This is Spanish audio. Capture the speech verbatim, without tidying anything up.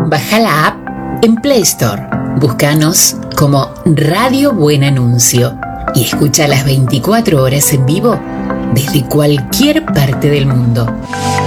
Baja la app en Play Store. Búscanos como Radio Buen Anuncio y escucha las veinticuatro horas en vivo desde cualquier parte del mundo.